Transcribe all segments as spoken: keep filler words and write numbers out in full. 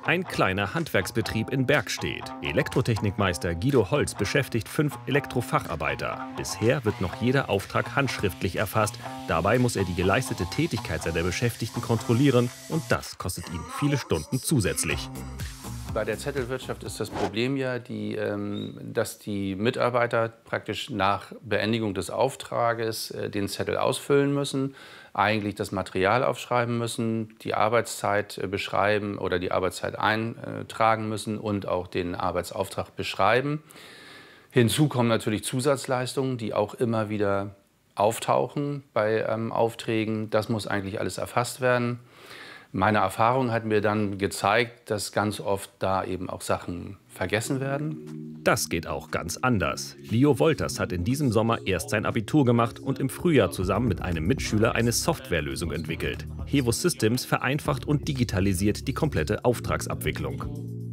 Ein kleiner Handwerksbetrieb in Bergstedt. Elektrotechnikmeister Guido Holz beschäftigt fünf Elektrofacharbeiter. Bisher wird noch jeder Auftrag handschriftlich erfasst. Dabei muss er die geleistete Tätigkeit seiner Beschäftigten kontrollieren. Und das kostet ihn viele Stunden zusätzlich. Bei der Zettelwirtschaft ist das Problem ja, die, ähm, dass die Mitarbeiter praktisch nach Beendigung des Auftrages äh, den Zettel ausfüllen müssen, eigentlich das Material aufschreiben müssen, die Arbeitszeit äh, beschreiben oder die Arbeitszeit eintragen müssen und auch den Arbeitsauftrag beschreiben. Hinzu kommen natürlich Zusatzleistungen, die auch immer wieder auftauchen bei ähm, Aufträgen. Das muss eigentlich alles erfasst werden. Meine Erfahrung hat mir dann gezeigt, dass ganz oft da eben auch Sachen vergessen werden. Das geht auch ganz anders. Leo Wolters hat in diesem Sommer erst sein Abitur gemacht und im Frühjahr zusammen mit einem Mitschüler eine Softwarelösung entwickelt. Hevo Systems vereinfacht und digitalisiert die komplette Auftragsabwicklung.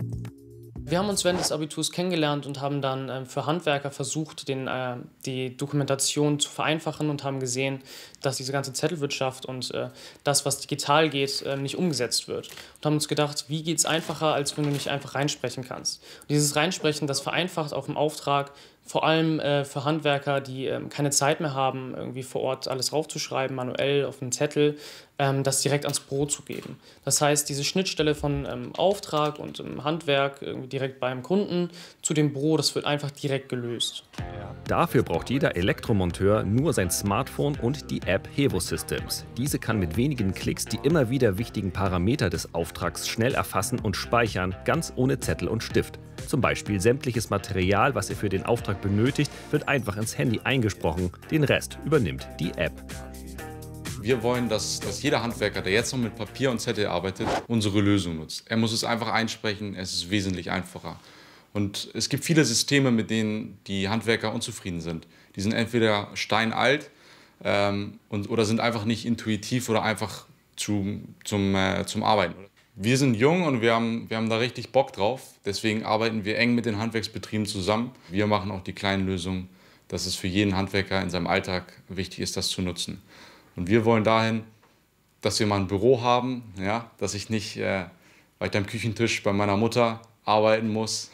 Wir haben uns während des Abiturs kennengelernt und haben dann äh, für Handwerker versucht, den, äh, die Dokumentation zu vereinfachen und haben gesehen, dass diese ganze Zettelwirtschaft und äh, das, was digital geht, äh, nicht umgesetzt wird. Und haben uns gedacht, wie geht es einfacher, als wenn du nicht einfach reinsprechen kannst. Und dieses Reinsprechen, das vereinfacht auch im Auftrag, vor allem äh, für Handwerker, die ähm, keine Zeit mehr haben, irgendwie vor Ort alles raufzuschreiben, manuell auf einen Zettel, ähm, das direkt ans Büro zu geben. Das heißt, diese Schnittstelle von ähm, Auftrag und ähm, Handwerk irgendwie direkt beim Kunden zu dem Büro, das wird einfach direkt gelöst. Dafür braucht jeder Elektromonteur nur sein Smartphone und die App Hevo Systems. Diese kann mit wenigen Klicks die immer wieder wichtigen Parameter des Auftrags schnell erfassen und speichern, ganz ohne Zettel und Stift. Zum Beispiel sämtliches Material, was er für den Auftrag benötigt, wird einfach ins Handy eingesprochen. Den Rest übernimmt die App. Wir wollen, dass, dass jeder Handwerker, der jetzt noch mit Papier und Zettel arbeitet, unsere Lösung nutzt. Er muss es einfach einsprechen, es ist wesentlich einfacher. Und es gibt viele Systeme, mit denen die Handwerker unzufrieden sind. Die sind entweder steinalt ähm, und, oder sind einfach nicht intuitiv oder einfach zu, zum, äh, zum Arbeiten. Wir sind jung und wir haben, wir haben da richtig Bock drauf. Deswegen arbeiten wir eng mit den Handwerksbetrieben zusammen. Wir machen auch die kleinen Lösungen, dass es für jeden Handwerker in seinem Alltag wichtig ist, das zu nutzen. Und wir wollen dahin, dass wir mal ein Büro haben, ja, dass ich nicht äh, weiter am Küchentisch bei meiner Mutter arbeiten muss.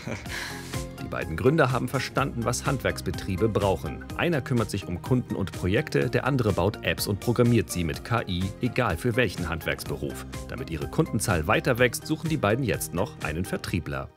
Die beiden Gründer haben verstanden, was Handwerksbetriebe brauchen. Einer kümmert sich um Kunden und Projekte, der andere baut Apps und programmiert sie mit K I, egal für welchen Handwerksberuf. Damit ihre Kundenzahl weiter wächst, suchen die beiden jetzt noch einen Vertriebler.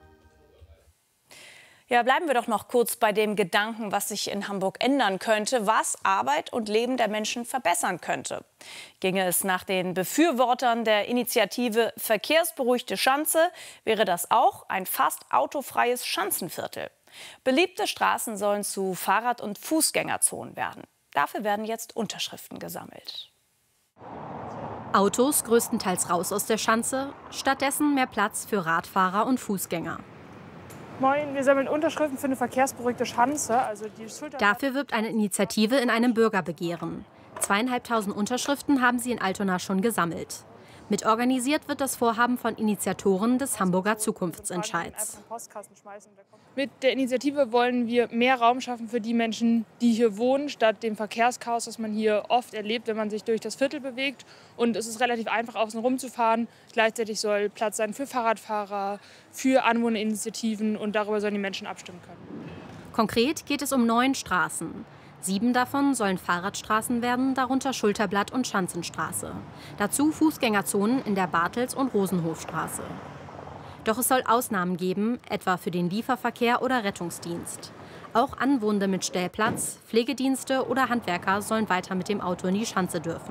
Ja, bleiben wir doch noch kurz bei dem Gedanken, was sich in Hamburg ändern könnte, was Arbeit und Leben der Menschen verbessern könnte. Ginge es nach den Befürwortern der Initiative Verkehrsberuhigte Schanze, wäre das auch ein fast autofreies Schanzenviertel. Beliebte Straßen sollen zu Fahrrad- und Fußgängerzonen werden. Dafür werden jetzt Unterschriften gesammelt. Autos größtenteils raus aus der Schanze, stattdessen mehr Platz für Radfahrer und Fußgänger. Moin, wir sammeln Unterschriften für eine verkehrsberuhigte Schanze. Also die Dafür wirbt eine Initiative in einem Bürgerbegehren. Zweieinhalbtausend Unterschriften haben sie in Altona schon gesammelt. Mitorganisiert wird das Vorhaben von Initiatoren des Hamburger Zukunftsentscheids. Mit der Initiative wollen wir mehr Raum schaffen für die Menschen, die hier wohnen, statt dem Verkehrschaos, das man hier oft erlebt, wenn man sich durch das Viertel bewegt. Und es ist relativ einfach, außen rum zu fahren. Gleichzeitig soll Platz sein für Fahrradfahrer, für Anwohnerinitiativen und darüber sollen die Menschen abstimmen können. Konkret geht es um neun Straßen. Sieben davon sollen Fahrradstraßen werden, darunter Schulterblatt und Schanzenstraße. Dazu Fußgängerzonen in der Bartels- und Rosenhofstraße. Doch es soll Ausnahmen geben, etwa für den Lieferverkehr oder Rettungsdienst. Auch Anwohner mit Stellplatz, Pflegedienste oder Handwerker sollen weiter mit dem Auto in die Schanze dürfen.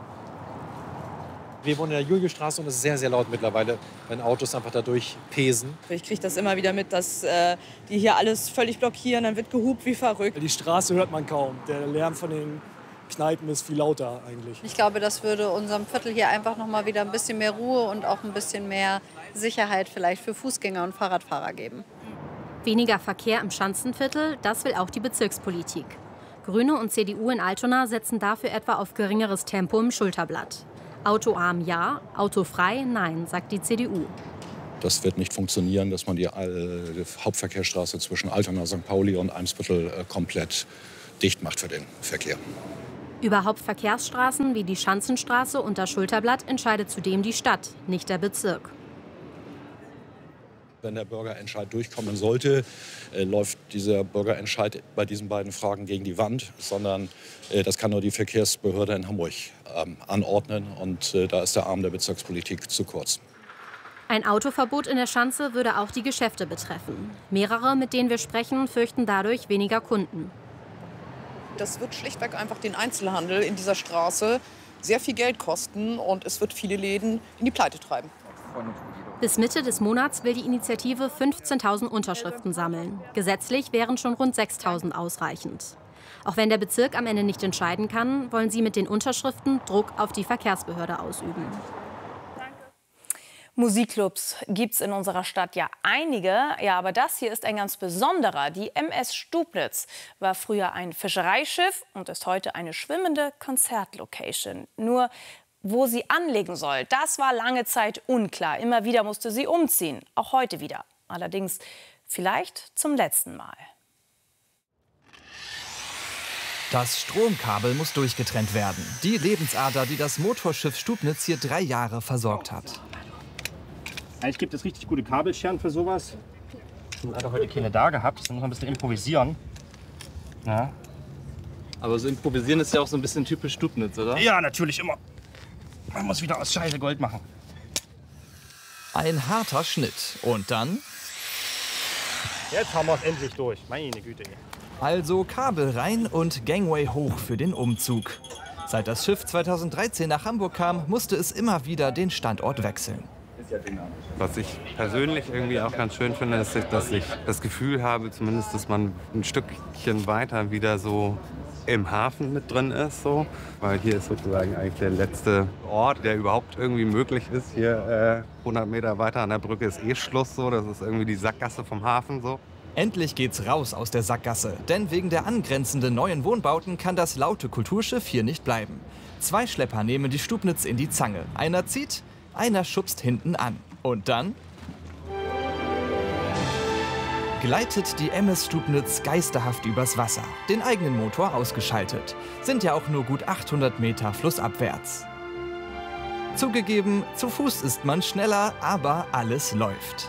Wir wohnen in der Juliusstraße und es ist sehr, sehr laut mittlerweile, wenn Autos einfach dadurch pesen. Ich kriege das immer wieder mit, dass äh, die hier alles völlig blockieren, dann wird gehupt wie verrückt. Die Straße hört man kaum. Der Lärm von den Kneipen ist viel lauter eigentlich. Ich glaube, das würde unserem Viertel hier einfach noch mal wieder ein bisschen mehr Ruhe und auch ein bisschen mehr Sicherheit vielleicht für Fußgänger und Fahrradfahrer geben. Weniger Verkehr im Schanzenviertel, das will auch die Bezirkspolitik. Grüne und C D U in Altona setzen dafür etwa auf geringeres Tempo im Schulterblatt. Autoarm ja, autofrei nein, sagt die C D U. Das wird nicht funktionieren, dass man die, äh, die Hauptverkehrsstraße zwischen Altona, Sankt Pauli und Eimsbüttel äh, komplett dicht macht für den Verkehr. Über Hauptverkehrsstraßen wie die Schanzenstraße und das Schulterblatt entscheidet zudem die Stadt, nicht der Bezirk. Wenn der Bürgerentscheid durchkommen sollte, äh, läuft dieser Bürgerentscheid bei diesen beiden Fragen gegen die Wand, sondern äh, das kann nur die Verkehrsbehörde in Hamburg ähm, anordnen. Und äh, da ist der Arm der Bezirkspolitik zu kurz. Ein Autoverbot in der Schanze würde auch die Geschäfte betreffen. Mehrere, mit denen wir sprechen, fürchten dadurch weniger Kunden. Das wird schlichtweg einfach den Einzelhandel in dieser Straße sehr viel Geld kosten und es wird viele Läden in die Pleite treiben. Bis Mitte des Monats will die Initiative fünfzehntausend Unterschriften sammeln. Gesetzlich wären schon rund sechstausend ausreichend. Auch wenn der Bezirk am Ende nicht entscheiden kann, wollen sie mit den Unterschriften Druck auf die Verkehrsbehörde ausüben. Musikclubs gibt es in unserer Stadt ja einige. Ja, aber das hier ist ein ganz besonderer. Die M S Stubnitz war früher ein Fischereischiff und ist heute eine schwimmende Konzertlocation. Nur wo sie anlegen soll, das war lange Zeit unklar. Immer wieder musste sie umziehen, auch heute wieder. Allerdings vielleicht zum letzten Mal. Das Stromkabel muss durchgetrennt werden. Die Lebensader, die das Motorschiff Stubnitz hier drei Jahre versorgt hat. Eigentlich gibt es richtig gute Kabelscheren für sowas. Ich habe leider heute keine da gehabt, dann muss man ein bisschen improvisieren. Ja. Aber so improvisieren ist ja auch so ein bisschen typisch Stubnitz, oder? Ja, natürlich immer. Man muss wieder aus Scheiße Gold machen. Ein harter Schnitt. Und dann? Jetzt haben wir es endlich durch. Meine Güte. Also Kabel rein und Gangway hoch für den Umzug. Seit das Schiff zweitausenddreizehn nach Hamburg kam, musste es immer wieder den Standort wechseln. Was ich persönlich irgendwie auch ganz schön finde, ist, dass ich das Gefühl habe, zumindest, dass man ein Stückchen weiter wieder so im Hafen mit drin ist. So. Weil hier ist sozusagen eigentlich der letzte Ort, der überhaupt irgendwie möglich ist. Hier äh, hundert Meter weiter an der Brücke ist eh Schluss. So. Das ist irgendwie die Sackgasse vom Hafen. So. Endlich geht's raus aus der Sackgasse, denn wegen der angrenzenden neuen Wohnbauten kann das laute Kulturschiff hier nicht bleiben. Zwei Schlepper nehmen die Stubnitz in die Zange. Einer zieht, einer schubst hinten an. Und dann gleitet die M S Stubnitz geisterhaft übers Wasser, den eigenen Motor ausgeschaltet. Sind ja auch nur gut achthundert Meter flussabwärts. Zugegeben, zu Fuß ist man schneller, aber alles läuft.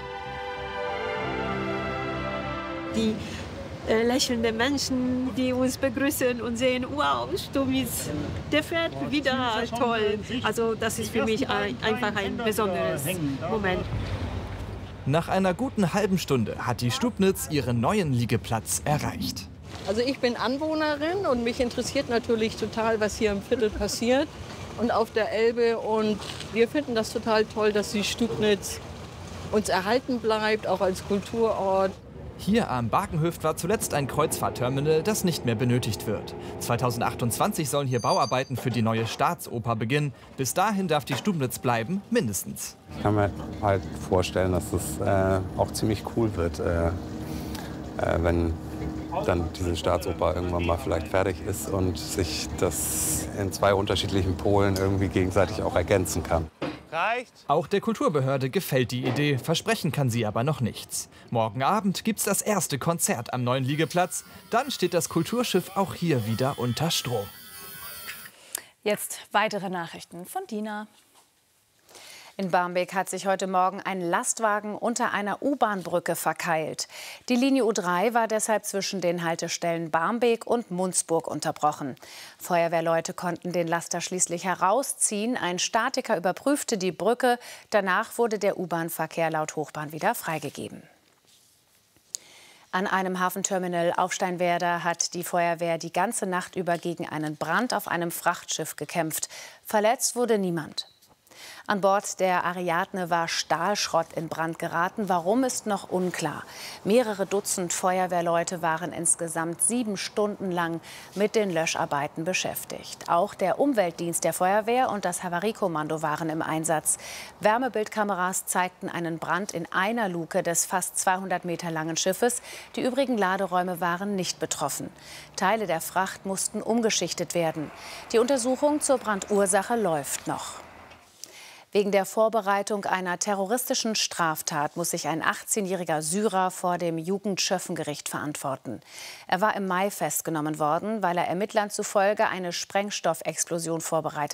Die äh, lächelnden Menschen, die uns begrüßen und sehen, wow, Stubnitz, der fährt wieder, toll. Also das ist für mich ein, einfach ein besonderes Moment. Nach einer guten halben Stunde hat die Stubnitz ihren neuen Liegeplatz erreicht. Also ich bin Anwohnerin und mich interessiert natürlich total, was hier im Viertel passiert und auf der Elbe. Und wir finden das total toll, dass die Stubnitz uns erhalten bleibt, auch als Kulturort. Hier am Barkenhöft war zuletzt ein Kreuzfahrtterminal, das nicht mehr benötigt wird. zweitausendachtundzwanzig sollen hier Bauarbeiten für die neue Staatsoper beginnen. Bis dahin darf die Stubnitz bleiben, mindestens. Ich kann mir halt vorstellen, dass es äh, auch ziemlich cool wird, äh, äh, wenn dann diese Staatsoper irgendwann mal vielleicht fertig ist und sich das in zwei unterschiedlichen Polen irgendwie gegenseitig auch ergänzen kann. Reicht. Auch der Kulturbehörde gefällt die Idee, versprechen kann sie aber noch nichts. Morgen Abend gibt's das erste Konzert am neuen Liegeplatz. Dann steht das Kulturschiff auch hier wieder unter Strom. Jetzt weitere Nachrichten von Dina. In Barmbek hat sich heute Morgen ein Lastwagen unter einer U-Bahn-Brücke verkeilt. Die Linie U drei war deshalb zwischen den Haltestellen Barmbek und Munzburg unterbrochen. Feuerwehrleute konnten den Laster schließlich herausziehen. Ein Statiker überprüfte die Brücke. Danach wurde der U-Bahn-Verkehr laut Hochbahn wieder freigegeben. An einem Hafenterminal auf Steinwerder hat die Feuerwehr die ganze Nacht über gegen einen Brand auf einem Frachtschiff gekämpft. Verletzt wurde niemand. An Bord der Ariadne war Stahlschrott in Brand geraten. Warum, ist noch unklar. Mehrere Dutzend Feuerwehrleute waren insgesamt sieben Stunden lang mit den Löscharbeiten beschäftigt. Auch der Umweltdienst der Feuerwehr und das Havariekommando waren im Einsatz. Wärmebildkameras zeigten einen Brand in einer Luke des fast zweihundert Meter langen Schiffes. Die übrigen Laderäume waren nicht betroffen. Teile der Fracht mussten umgeschichtet werden. Die Untersuchung zur Brandursache läuft noch. Wegen der Vorbereitung einer terroristischen Straftat muss sich ein achtzehnjähriger Syrer vor dem Jugendschöffengericht verantworten. Er war im Mai festgenommen worden, weil er Ermittlern zufolge eine Sprengstoffexplosion vorbereitet